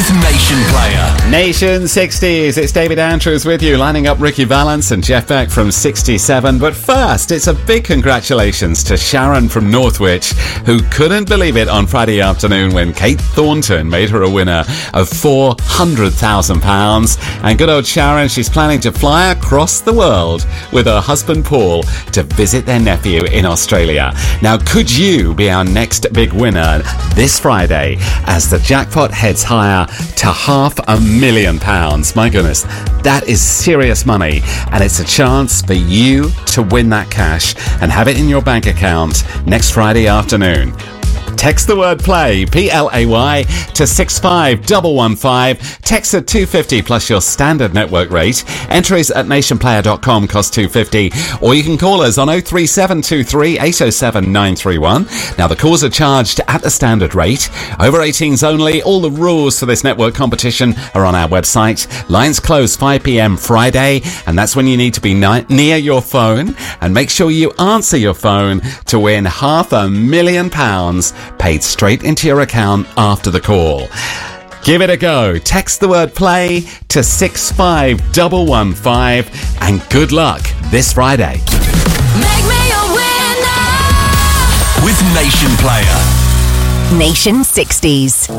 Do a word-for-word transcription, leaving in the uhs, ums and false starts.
Nation Player. Nation sixties, it's David Andrews with you, lining up Ricky Valance and Jeff Beck from sixty-seven. But first, it's a big congratulations to Sharon from Northwich, who couldn't believe it on Friday afternoon when Kate Thornton made her a winner of four hundred thousand pounds. And good old Sharon, she's planning to fly across the world with her husband Paul to visit their nephew in Australia. Now, could you be our next big winner this Friday as the jackpot heads higher to half a million pounds? My goodness, that is serious money, and it's a chance for you to win that cash and have it in your bank account next Friday afternoon. Text the word play, P L A Y, to six five one one five. Text at two fifty plus your standard network rate. Entries at nation player dot com cost two fifty. Or you can call us on oh three seven two three eight oh seven nine three one. Now, the calls are charged at the standard rate. Over eighteens only. All the rules for this network competition are on our website. Lines close five p.m. Friday, and that's when you need to be ni- near your phone. And make sure you answer your phone to win half a million pounds paid straight into your account after the call. Give it a go. Text the word play to six five one one five, and good luck this Friday. Make me a winner with Nation Player. Nation sixties.